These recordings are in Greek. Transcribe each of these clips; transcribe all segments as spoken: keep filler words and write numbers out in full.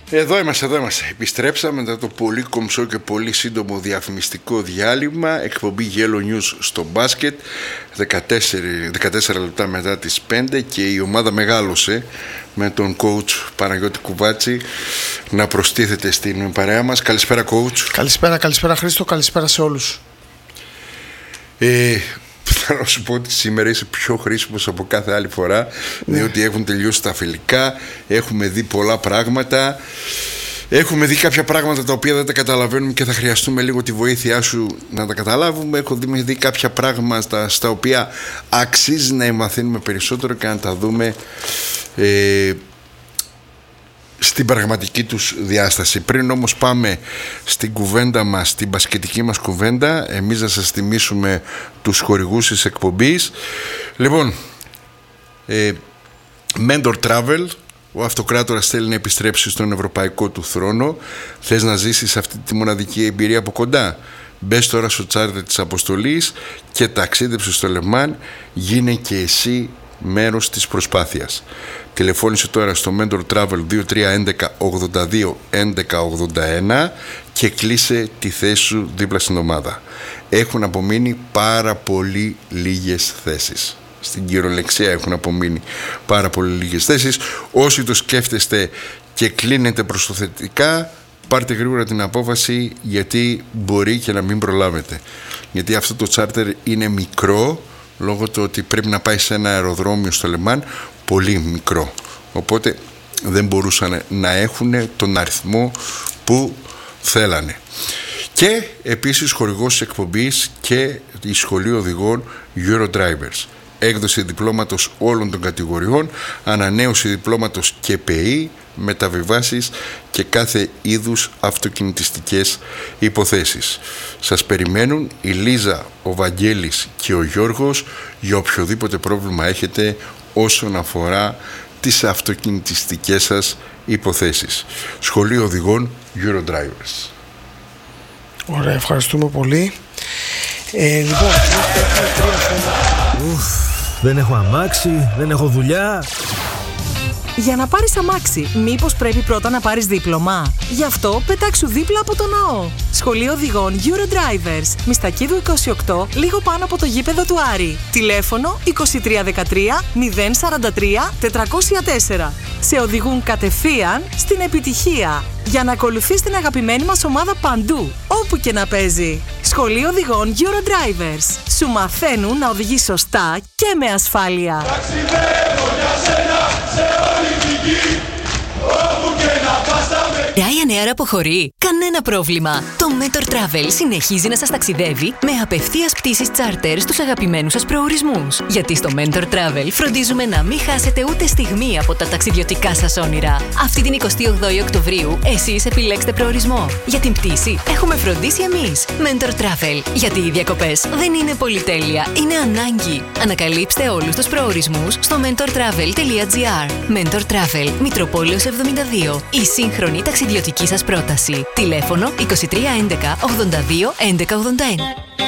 Εδώ είμαστε, εδώ είμαστε. Επιστρέψαμε μετά το πολύ κομψό και πολύ σύντομο διαφημιστικό διάλειμμα. Εκπομπή Yellow News στο μπάσκετ. δεκατέσσερα λεπτά μετά τις πέντε και η ομάδα μεγάλωσε με τον coach Παναγιώτη Κουβάτση να προστίθεται στην παρέα μας. Καλησπέρα coach. Καλησπέρα, καλησπέρα Χρήστο, καλησπέρα σε όλους. Ε, θέλω να σου πω ότι σήμερα είσαι πιο χρήσιμος από κάθε άλλη φορά, ναι. Διότι έχουν τελειώσει τα φιλικά, έχουμε δει πολλά πράγματα. Έχουμε δει κάποια πράγματα τα οποία δεν τα καταλαβαίνουμε και θα χρειαστούμε λίγο τη βοήθειά σου να τα καταλάβουμε. Έχω δει, δει κάποια πράγματα στα οποία αξίζει να εμαθαίνουμε περισσότερο και να τα δούμε ε, στην πραγματική τους διάσταση. Πριν όμως πάμε στην κουβέντα μας, στην μπασκετική μας κουβέντα, εμείς να σας θυμίσουμε τους χορηγούς της εκπομπής. Λοιπόν, ε, Mentor Travel. Ο αυτοκράτορας θέλει να επιστρέψει στον ευρωπαϊκό του θρόνο. Θες να ζήσεις αυτή τη μοναδική εμπειρία από κοντά? Μπες τώρα στο τσάρτερ της αποστολής και ταξίδεψε στο Λεμάν. Γίνε και εσύ μέρος της προσπάθειας. Τηλεφώνησε τώρα στο Mentor Travel δύο τρία ένα ένα ογδόντα δύο έντεκα ογδόντα ένα και κλείσε τη θέση σου δίπλα στην ομάδα. Έχουν απομείνει πάρα πολύ λίγες θέσεις. Στην κυριολεξία έχουν απομείνει πάρα πολύ λίγες θέσεις. Όσοι το σκέφτεστε και κλείνετε προς το θετικά, πάρτε γρήγορα την απόφαση, γιατί μπορεί και να μην προλάβετε. Γιατί αυτό το τσάρτερ είναι μικρό, λόγω του ότι πρέπει να πάει σε ένα αεροδρόμιο στο Λεμάν, πολύ μικρό. Οπότε δεν μπορούσαν να έχουν τον αριθμό που θέλανε. Και επίσης χορηγός της εκπομπής και η Σχολή Οδηγών Eurodrivers. Έκδοση διπλώματος όλων των κατηγοριών, ανανέωση διπλώματος και ΠΕΗ, μεταβιβάσεις και κάθε είδους αυτοκινητιστικές υποθέσεις. Σας περιμένουν η Λίζα, ο Βαγγέλης και ο Γιώργος για οποιοδήποτε πρόβλημα έχετε όσον αφορά τις αυτοκινητιστικές σας υποθέσεις. Σχολείο Οδηγών Eurodrivers. Ωραία, ευχαριστούμε πολύ. Ε, λοιπόν, Ουφ, δεν έχω αμάξι, δεν έχω δουλειά. Για να πάρεις αμάξι, μήπως πρέπει πρώτα να πάρεις δίπλωμα? Γι' αυτό πετάξου δίπλα από το ναό. Σχολείο Οδηγών Eurodrivers, Μιστακίδου είκοσι οκτώ, λίγο πάνω από το γήπεδο του Άρη. Τηλέφωνο είκοσι τρία δεκατρία μηδέν σαράντα τρία τετρακόσια τέσσερα. Σε οδηγούν κατευθείαν στην επιτυχία, για να ακολουθείς την αγαπημένη μας ομάδα παντού, όπου και να παίζει. Σχολείο Οδηγών Eurodrivers. Σου μαθαίνουν να οδηγείς σωστά και με ασφάλεια. Ryanair αποχωρεί. Κανένα πρόβλημα. Το Mentor Travel συνεχίζει να σας ταξιδεύει με απευθείας πτήσεις charter στους αγαπημένους σας προορισμούς. Γιατί στο Mentor Travel φροντίζουμε να μην χάσετε ούτε στιγμή από τα ταξιδιωτικά σας όνειρα. Αυτή την εικοστή όγδοη Οκτωβρίου εσείς επιλέξτε προορισμό. Για την πτήση έχουμε φροντίσει εμείς. Mentor Travel. Γιατί οι διακοπές δεν είναι πολυτέλεια, είναι ανάγκη. Ανακαλύψτε όλους τους προορισμούς στο mentor travel τελεία gr. Mentor Travel, Μητροπόλεως εβδομήντα δύο. Η σύγχρονη ταξιδιωτική σας πρόταση. Τηλέφωνο είκοσι τρία έντεκα ογδόντα δύο έντεκα ογδόντα ένα.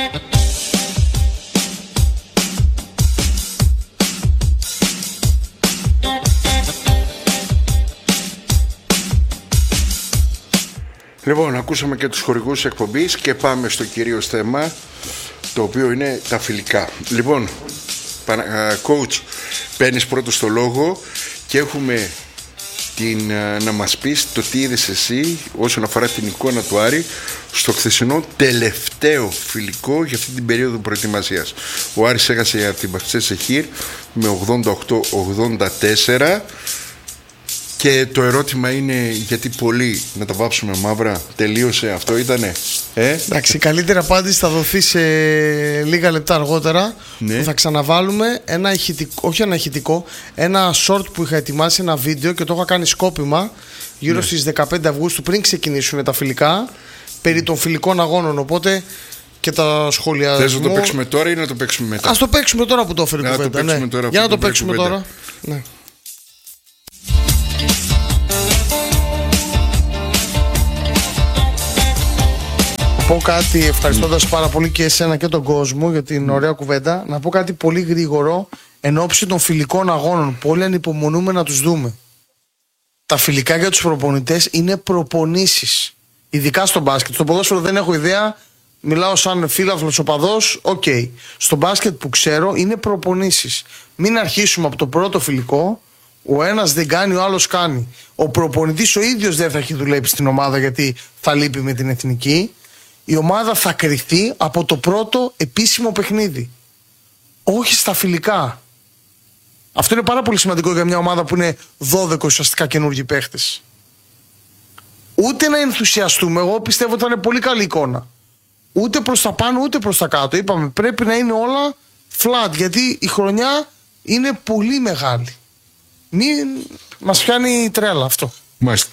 Λοιπόν, ακούσαμε και τους χορηγούς της εκπομπής και πάμε στο κυρίως θέμα, το οποίο είναι τα φιλικά. Λοιπόν, coach, παίρνεις πρώτο στο λόγο και έχουμε την, να μας πεις το τι είδες εσύ όσον αφορά την εικόνα του Άρη στο χθεσινό τελευταίο φιλικό για αυτή την περίοδο προετοιμασίας. Ο Άρης έχασε από την Μπαχτσέσεχήρ με ογδόντα οκτώ ογδόντα τέσσερα. Και το ερώτημα είναι, γιατί πολύ να τα βάψουμε μαύρα, τελείωσε, αυτό ήτανε? Ε? Εντάξει, η καλύτερη απάντηση θα δοθεί σε λίγα λεπτά αργότερα. Ναι. Θα ξαναβάλουμε ένα ηχητικό, όχι ένα ηχητικό, ένα short που είχα ετοιμάσει, ένα βίντεο και το είχα κάνει σκόπιμα γύρω ναι. στις δεκαπέντε Αυγούστου, πριν ξεκινήσουν τα φιλικά, περί των φιλικών αγώνων. Οπότε και τα σχόλια. Θες να το παίξουμε τώρα ή να το παίξουμε μετά? Ας το παίξουμε τώρα που το έφερε η κουβέντα. Ναι. Για να το παίξουμε τώρα. Ναι. πω κάτι, ευχαριστώντας mm. πάρα πολύ και εσένα και τον κόσμο για την mm. ωραία κουβέντα, να πω κάτι πολύ γρήγορο εν ώψη των φιλικών αγώνων που όλοι ανυπομονούμε να τους δούμε. τα φιλικά για τους προπονητές είναι προπονήσεις. Ειδικά στο μπάσκετ. Στο ποδόσφαιρο δεν έχω ιδέα. Μιλάω σαν φίλαθλος οπαδός. Οκ. Okay. Στο μπάσκετ που ξέρω είναι προπονήσεις. Μην αρχίσουμε από το πρώτο φιλικό. Ο ένας δεν κάνει, ο άλλος κάνει. Ο προπονητής ο ίδιος δεν θα έχει δουλέψει στην ομάδα γιατί θα λείπει με την εθνική. Η ομάδα θα κριθεί από το πρώτο επίσημο παιχνίδι. Όχι στα φιλικά. Αυτό είναι πάρα πολύ σημαντικό για μια ομάδα που είναι δώδεκα ουσιαστικά καινούργιοι παίχτες. Ούτε να ενθουσιαστούμε. Εγώ πιστεύω ότι θα είναι πολύ καλή εικόνα. Ούτε προς τα πάνω ούτε προς τα κάτω. Είπαμε πρέπει να είναι όλα flat γιατί η χρονιά είναι πολύ μεγάλη. Μην μας πιάνει τρέλα αυτό. Μάλιστα.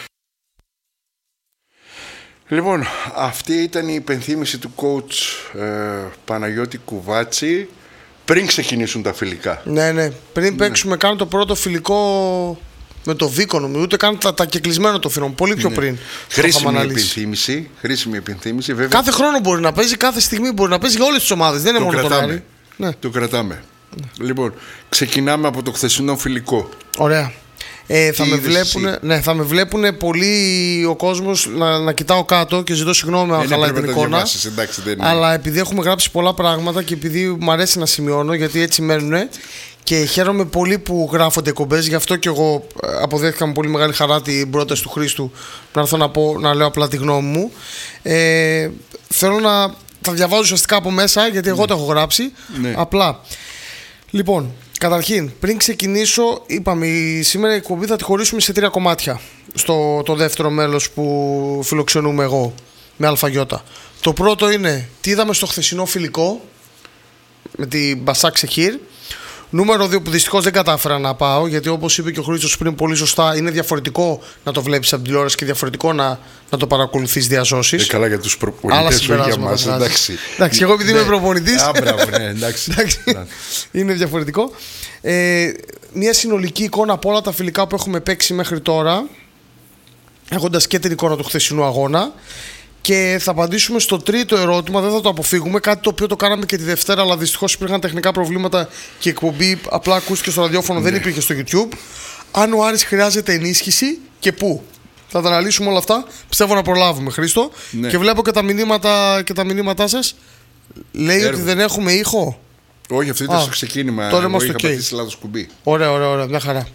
Λοιπόν, αυτή ήταν η υπενθύμηση του coach ε, Παναγιώτη Κουβάτση πριν ξεκινήσουν τα φιλικά. Ναι, ναι. Πριν ναι. παίξουμε καν το πρώτο φιλικό με το Βίκο, νομίζω, ούτε καν τα, τα κεκλεισμένο το φινό. Πολύ πιο ναι. πριν. Χρήσιμη υπενθύμηση, χρήσιμη υπενθύμηση, βέβαια. Κάθε χρόνο μπορεί να παίζει, κάθε στιγμή μπορεί να παίζει για όλες τις ομάδες. Δεν είναι το μόνο κρατάμε. Το Άρη. Ναι. Το κρατάμε. Ναι. Λοιπόν, ξεκινάμε από το χθεσινό φιλικό. Ωραία. Ε, θα, με βλέπουνε, ναι, θα με βλέπουν πολύ ο κόσμος να, να κοιτάω κάτω και ζητώ συγγνώμη αν χαλάει την εικόνα. Εντάξει, δεν αλλά επειδή έχουμε γράψει πολλά πράγματα και επειδή μου αρέσει να σημειώνω, γιατί έτσι μένουν και χαίρομαι πολύ που γράφονται εκπομπές, γι' αυτό και εγώ αποδέχτηκα με πολύ μεγάλη χαρά την πρόταση του Χρήστου να έρθω να, πω, να λέω απλά τη γνώμη μου. Ε, θέλω να τα διαβάζω ουσιαστικά από μέσα γιατί εγώ ναι. το έχω γράψει. Ναι. Απλά. Λοιπόν, καταρχήν, πριν ξεκινήσω, είπαμε σήμερα η εκπομπή θα τη χωρίσουμε σε τρία κομμάτια. Στο το δεύτερο μέλος που φιλοξενούμε εγώ με αλφαγιώτα. Το πρώτο είναι τι είδαμε στο χθεσινό φιλικό με την Μπασάκ Σεχίρ. Νούμερο δύο που δυστυχώς δεν κατάφερα να πάω, γιατί όπως είπε και ο Χρήστος πριν πολύ σωστά, είναι διαφορετικό να το βλέπεις από την τηλεόραση και διαφορετικό να, να το παρακολουθείς διαζώσεις. Ε, καλά για τους προπονητές, όχι για μας. Εντάξει, εντάξει, εγώ επειδή ναι. είμαι προπονητής. Α, μπράβο, ναι, εντάξει. εντάξει. Είναι διαφορετικό. Ε, μια συνολική εικόνα από όλα τα φιλικά που έχουμε παίξει μέχρι τώρα, έχοντας και την εικόνα του χθεσινού αγώνα. Και θα απαντήσουμε στο τρίτο ερώτημα, δεν θα το αποφύγουμε. Κάτι το οποίο το κάναμε και τη Δευτέρα, αλλά δυστυχώς υπήρχαν τεχνικά προβλήματα και η εκπομπή απλά ακούστηκε στο ραδιόφωνο, ναι. δεν υπήρχε στο YouTube. Αν ο Άρης χρειάζεται ενίσχυση και πού. Θα τα αναλύσουμε όλα αυτά. Πιστεύω να προλάβουμε, Χρήστο. Ναι. Και βλέπω και τα μηνύματα, και τα μηνύματά σας. Λέει Έργο. Ότι δεν έχουμε ήχο. Όχι, αυτό ήταν Α, στο ξεκίνημα. Τώρα εγώ είχα okay. πατήσει λάθος κουμπί. Ωραία, ωραία, ωραία. Μια χαρά.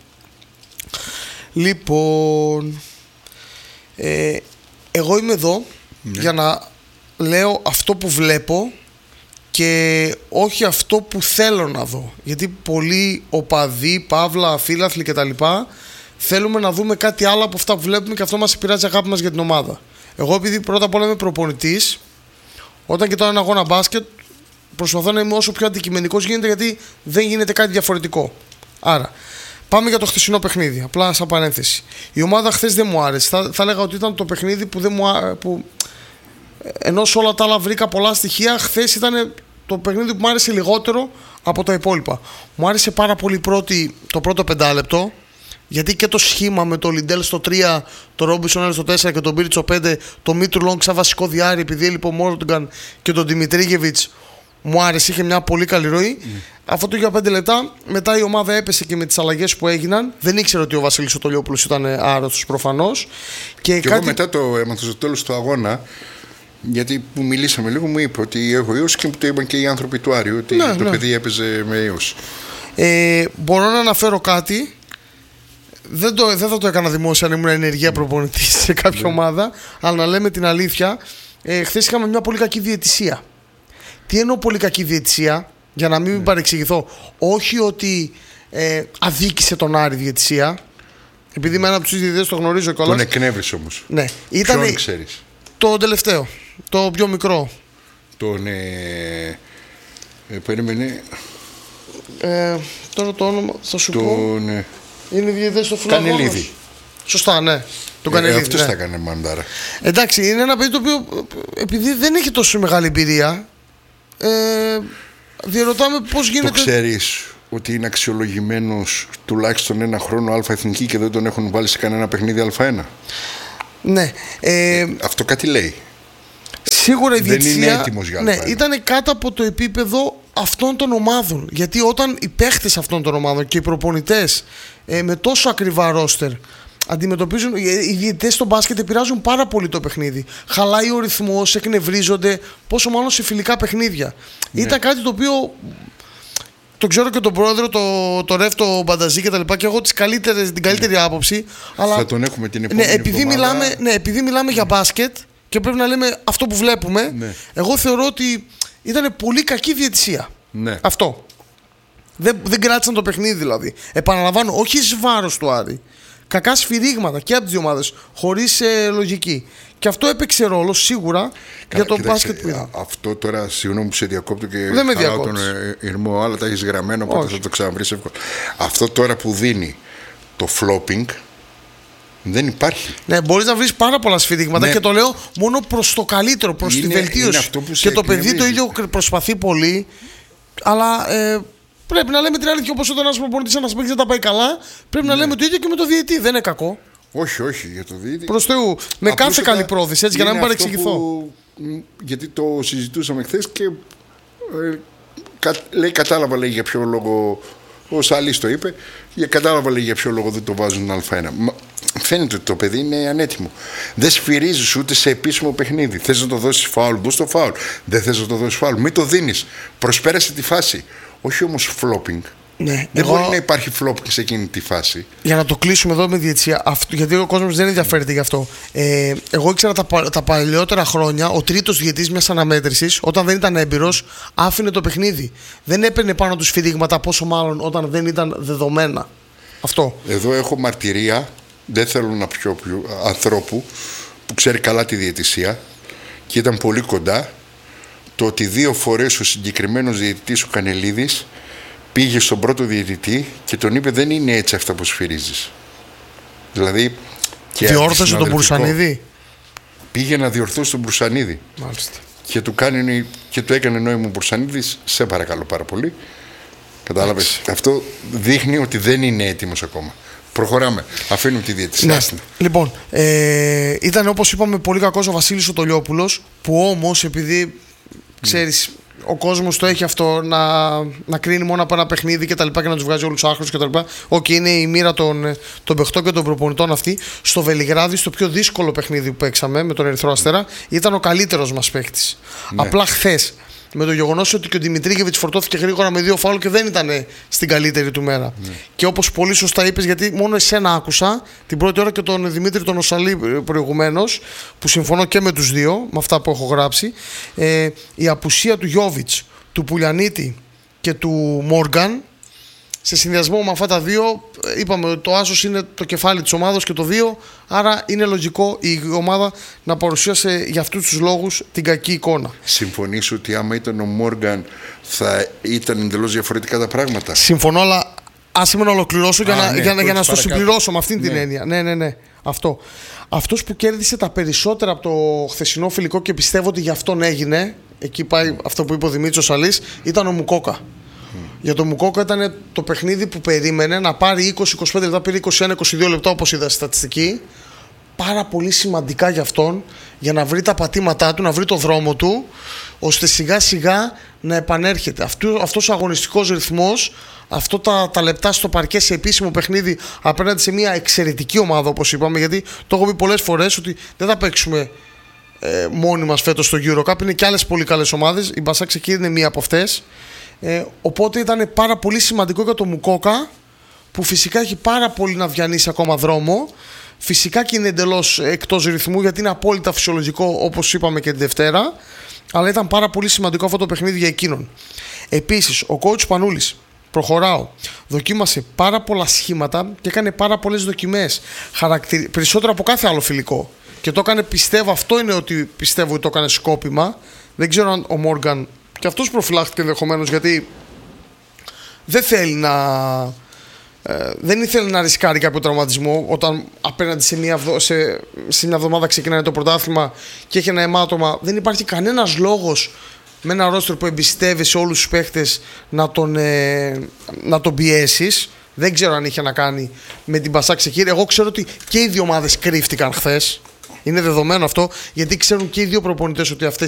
Λοιπόν. Ε, εγώ είμαι εδώ. Ναι. Για να λέω αυτό που βλέπω και όχι αυτό που θέλω να δω. Γιατί πολλοί οπαδοί, παύλα, φίλαθλοι κτλ. Θέλουμε να δούμε κάτι άλλο από αυτά που βλέπουμε και αυτό μας επηρεάζει αγάπη μας για την ομάδα. Εγώ επειδή πρώτα απ' όλα είμαι προπονητής, όταν κοιτάω ένα αγώνα μπάσκετ προσπαθώ να είμαι όσο πιο αντικειμενικός γίνεται γιατί δεν γίνεται κάτι διαφορετικό. Άρα πάμε για το χθεσινό παιχνίδι, απλά σαν παρένθεση. Η ομάδα χθες δεν μου άρεσε. Θα, θα λέγα ότι ήταν το παιχνίδι που δεν μου άρεσε. Που... Ενώ σε όλα τα άλλα βρήκα πολλά στοιχεία, χθες ήταν το παιχνίδι που μου άρεσε λιγότερο από τα υπόλοιπα. Μου άρεσε πάρα πολύ πρώτη, το πρώτο πεντάλεπτο, γιατί και το σχήμα με το Λιντέλ στο τρία, το Ρόμπινσον στο τέσσερα και τον Μπίριτ στο πέντε, το Μίτρου Λόγκ σαν βασικό διάρρη, επειδή έλειπε ο Μόρντγκαν και τον Δημητρίγεβιτς, μου άρεσε, είχε μια πολύ καλή ροή. Mm. Αυτό το για πέντε λεπτά. Μετά η ομάδα έπεσε και με τις αλλαγές που έγιναν. Δεν ήξερα ότι ο Βασίλης ο Τολιόπουλος ήταν άρρωστος προφανώς. Και, και κάτι... εγώ μετά το έμαθα στο τέλος του αγώνα, γιατί που μιλήσαμε λίγο, μου είπε ότι έχω ιός και μου το είπαν και οι άνθρωποι του Άριου, ότι ναι, το ναι. παιδί έπαιζε με ιός. Ε, μπορώ να αναφέρω κάτι. Δεν, το, δεν θα το έκανα δημόσια αν ήμουν ενεργεία προπονητής σε κάποια ναι. ομάδα, αλλά να λέμε την αλήθεια. Ε, χθες είχαμε μια πολύ κακή διαιτησία. Τι εννοώ πολύ κακή διαιτησία, για να μην ναι. παρεξηγηθώ. Όχι ότι ε, αδίκησε τον Άρη διαιτησία, επειδή με ένα από τους διαιτητές το γνωρίζω κιόλας. Τον εκνεύρισε όμως. Ναι. Ήταν, ποιον ξέρεις? Το τελευταίο, το πιο μικρό. Τον ε, ε, περίμενε. Ε, τώρα το όνομα θα σου τον, πω. Ε, είναι διαιτητές στο Φιλαδέλφια. Κανελίδη. Σωστά, ναι. Τον ε, Κανελίδη. Αυτός ναι. θα έκανε μαντάρα. Εντάξει, είναι ένα παιδί το οποίο επειδή δεν έχει τόσο μεγάλη εμπειρία, ε, διαρωτάμε πώς γίνεται. Το ξέρεις ότι είναι αξιολογημένος τουλάχιστον ένα χρόνο Α εθνική και δεν τον έχουν βάλει σε κανένα παιχνίδι Α ένα? Ναι. Ε, Αυτό κάτι λέει. Σίγουρα η διαιτησία δεν είναι έτοιμος για ναι, ήταν κάτω από το επίπεδο αυτών των ομάδων. Γιατί όταν οι παίχτες αυτών των ομάδων και οι προπονητές ε, με τόσο ακριβά ρόστερ αντιμετωπίζουν. Οι διαιτητές στο μπάσκετ επηρεάζουν πάρα πολύ το παιχνίδι. Χαλάει ο ρυθμός, εκνευρίζονται. Πόσο μάλλον σε φιλικά παιχνίδια. Ναι. Ήταν κάτι το οποίο. Το ξέρω και τον πρόεδρο, το, το Ρεφ, το Μπανταζή και τα λοιπά, και εγώ τις καλύτερες, την καλύτερη ναι. άποψη. Αλλά, θα τον έχουμε την επόμενη ναι, επειδή εβδομάδα. μιλάμε, ναι, επειδή μιλάμε ναι. για μπάσκετ και πρέπει να λέμε αυτό που βλέπουμε, ναι. εγώ θεωρώ ότι ήταν πολύ κακή διαιτησία. Ναι. Αυτό. Δεν, δεν κράτησαν το παιχνίδι δηλαδή. Επαναλαμβάνω, όχι εις βάρος του Άρη. Κακά σφυρίγματα και από τις δύο ομάδες, χωρίς ε, λογική. Και αυτό έπαιξε ρόλο σίγουρα. Καλά, για το κοίταξε, μπάσκετ που είδα. Αυτό τώρα, συγγνώμη που σε διακόπτω και δεν με χαλάω τον ηρμό, αλλά τα έχεις γραμμένο, οπότε όχι. θα το ξαναβρεις εύκολα. Αυτό τώρα που δίνει το flopping δεν υπάρχει. Ναι, μπορείς να βρεις πάρα πολλά σφυρίγματα ναι. και το λέω μόνο προς το καλύτερο, προς είναι, τη βελτίωση. Και το παιδί το ίδιο προσπαθεί πολύ, αλλά. Ε, Πρέπει να λέμε την αλήθεια, όπως όταν ένας προπονητής ένας παίκτης δεν τα πάει καλά, πρέπει ναι. να λέμε το ίδιο και με το διαιτητή. Δεν είναι κακό. Όχι, όχι, για το διαιτητή. Προς Θεού. Με κάθε καλή πρόθεση, έτσι, για να μην παρεξηγηθώ. Που, γιατί το συζητούσαμε χθες και ε, κα, λέει, κατάλαβα λέει, για ποιο λόγο. Ο Σαλής το είπε, και κατάλαβα λέει, για ποιο λόγο δεν το βάζουν Α1. Μα, φαίνεται ότι το παιδί είναι ανέτοιμο. Δεν σφυρίζεις ούτε σε επίσημο παιχνίδι. Θες να το δώσεις φάουλ, δώσ' το φάουλ. Δεν θες να το δώσεις φάουλ, μην το δίνεις. Προσπέρασε τη φάση. Όχι όμως flopping. Ναι, δεν εγώ... μπορεί να υπάρχει flopping σε εκείνη τη φάση. Για να το κλείσουμε εδώ με διαιτησία, αυτό, γιατί ο κόσμος δεν ενδιαφέρεται γι' αυτό. Ε, εγώ ήξερα τα, τα παλιότερα χρόνια ο τρίτος διαιτής μιας αναμέτρησης, όταν δεν ήταν έμπειρος, άφηνε το παιχνίδι. Δεν έπαιρνε πάνω του σφυρίγματα, πόσο μάλλον όταν δεν ήταν δεδομένα. Αυτό. Εδώ έχω μαρτυρία, δεν θέλω να πιω πιο, ανθρώπου που ξέρει καλά τη διαιτησία και ήταν πολύ κοντά. Το ότι δύο φορές ο συγκεκριμένος διαιτητής, ο Κανελίδης, πήγε στον πρώτο διαιτητή και τον είπε δεν είναι έτσι αυτά που σφυρίζεις. Δηλαδή. Διόρθωσε τον Μπουρσανίδη. Πήγε να διορθώσει τον Μπουρσανίδη. Μάλιστα. Και του, κάνει, και του έκανε νόημα ο Μπουρσανίδης, σε παρακαλώ πάρα πολύ. Κατάλαβες. Αυτό δείχνει ότι δεν είναι έτοιμος ακόμα. Προχωράμε. Αφήνουμε τη διαιτησία. Ναι. Λοιπόν, ε, ήταν όπως είπαμε πολύ κακός ο Βασίλης ο Τολιόπουλος, που όμως επειδή. Ξέρεις, mm. ο κόσμος το έχει αυτό να, να κρίνει μόνο από ένα παιχνίδι και τα λοιπά και να τους βγάζει όλους άχρους και τα λοιπά. Οκ, okay, είναι η μοίρα των, των παιχτών και των προπονητών αυτή. Στο Βελιγράδι, στο πιο δύσκολο παιχνίδι που παίξαμε με τον Ερυθρό Αστέρα, ήταν ο καλύτερος μας παίκτης. Ναι. Απλά χθες, με το γεγονός ότι και ο Δημητρίγεβιτς φορτώθηκε γρήγορα με δύο φάουλ και δεν ήταν στην καλύτερη του μέρα. Ναι. Και όπως πολύ σωστά είπες, γιατί μόνο εσένα άκουσα την πρώτη ώρα και τον Δημήτρη τον Οσαλή προηγουμένως, που συμφωνώ και με τους δύο, με αυτά που έχω γράψει, ε, η απουσία του Γιόβιτς, του Πουλιανίτη και του Μόργαν, σε συνδυασμό με αυτά τα δύο, είπαμε ότι το άσος είναι το κεφάλι της ομάδας και το δύο, άρα είναι λογικό η ομάδα να παρουσίασε για αυτούς τους λόγους την κακή εικόνα. Συμφωνείς ότι άμα ήταν ο Μόργαν θα ήταν εντελώς διαφορετικά τα πράγματα? Συμφωνώ, αλλά άσε με να ολοκληρώσω για, Α, να, ναι, για, για να στο συμπληρώσω με αυτήν την ναι. έννοια. Ναι, ναι, ναι. Αυτό. Αυτός που κέρδισε τα περισσότερα από το χθεσινό φιλικό και πιστεύω ότι γι' αυτόν έγινε, εκεί πάει αυτό που είπε ο Δημήτρης ο Σαλής, ήταν ο Μουκόκα. Για τον Μουκόκα ήταν το παιχνίδι που περίμενε να πάρει είκοσι είκοσι πέντε λεπτά, πήρε είκοσι ένα είκοσι δύο λεπτά όπως είδα στη στατιστική. Πάρα πολύ σημαντικά για αυτόν, για να βρει τα πατήματά του, να βρει το δρόμο του, ώστε σιγά σιγά να επανέρχεται. Αυτό, αυτός ο αγωνιστικός ρυθμός, αυτό τα, τα λεπτά στο παρκέ σε επίσημο παιχνίδι απέναντι σε μια εξαιρετική ομάδα όπως είπαμε, γιατί το έχω πει πολλές φορές ότι δεν θα παίξουμε ε, μόνοι μας φέτος στο EuroCup, είναι και άλλες πολύ καλές ομάδες, η Μπασάκ Σεκίρ είναι μία από αυτές. Ε, οπότε ήταν πάρα πολύ σημαντικό για το Μουκόκα, που φυσικά έχει πάρα πολύ να διανύσει ακόμα δρόμο. Φυσικά και είναι εντελώς εκτός ρυθμού, γιατί είναι απόλυτα φυσιολογικό όπως είπαμε και τη Δευτέρα. Αλλά ήταν πάρα πολύ σημαντικό αυτό το παιχνίδι για εκείνον. Επίσης, ο coach Πανούλης, προχωράω, δοκίμασε πάρα πολλά σχήματα και έκανε πάρα πολλές δοκιμές. Χαρακτηρι... Περισσότερο από κάθε άλλο φιλικό. Και το έκανε, πιστεύω, αυτό είναι ότι πιστεύω ότι το έκανε σκόπιμα. Δεν ξέρω αν ο Μόργαν. Και αυτός προφυλάχθηκε ενδεχομένως, γιατί δεν θέλει να, ε, δεν ήθελε να ρισκάρει κάποιο τραυματισμό όταν απέναντι σε μια, σε, σε μια εβδομάδα ξεκινάει το πρωτάθλημα και έχει ένα αιμάτωμα. Δεν υπάρχει κανένας λόγος με ένα ρόστερ που εμπιστεύεσαι όλους τους παίχτες να τον, ε, να τον πιέσεις. Δεν ξέρω αν είχε να κάνει με την Μπασάκ Σεκίρ. Εγώ ξέρω ότι και οι δύο ομάδες κρύφτηκαν χθες. Είναι δεδομένο αυτό, γιατί ξέρουν και οι δύο προπονητές ότι αυτές